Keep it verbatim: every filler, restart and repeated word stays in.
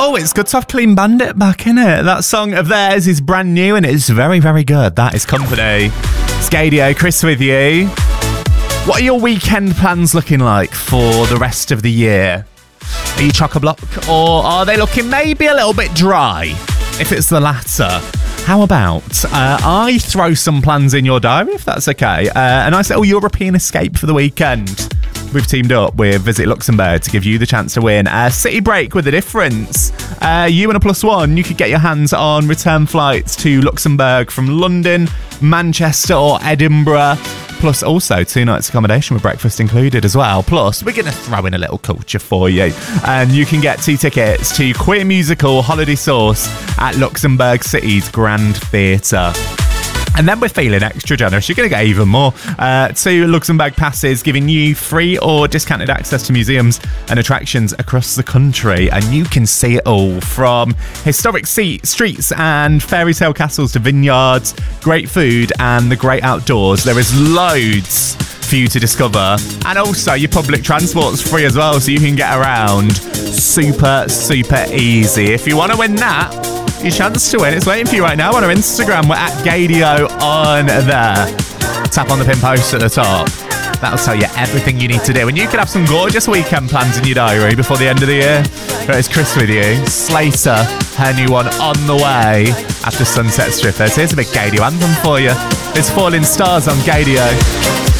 Oh, it's good to have Clean Bandit back, innit? That song of theirs is brand new and it's very, very good. That is Company. Scadio, Chris with you. What are your weekend plans looking like for the rest of the year? Are you chock-a-block or are they looking maybe a little bit dry? If it's the latter, how about uh, I throw some plans in your diary, if that's okay? Uh, a nice little European escape for the weekend. We've teamed up with Visit Luxembourg to give you the chance to win a city break with a difference. Uh, you and a plus one, you could get your hands on return flights to Luxembourg from London, Manchester or Edinburgh. Plus also two nights accommodation with breakfast included as well. Plus, we're going to throw in a little culture for you. And you can get two tickets to Queer Musical Holiday Source at Luxembourg City's Grand Theatre. And then we're feeling extra generous. You're going to get even more. Uh, two Luxembourg passes giving you free or discounted access to museums and attractions across the country. And you can see it all from historic seat, streets and fairy tale castles to vineyards, great food and the great outdoors. There is loads for you to discover. And also your public transport's free as well, so you can get around super, super easy. If you want to win that, your chance to win, it's waiting for you right now on our Instagram. We're at Gadio on there. Tap on the pin post at the top. That'll tell you everything you need to do. And you can have some gorgeous weekend plans in your diary before the end of the year. But it's Chris with you. Slater, her new one on the way after Sunset Strippers. Here's a big Gadio anthem for you. It's Falling Stars on Gadio.